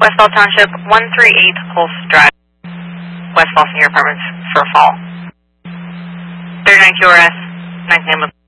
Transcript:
Westfall Township, 138 Pulse Drive, Westfall Senior Apartments for fall. 39 QRS, 19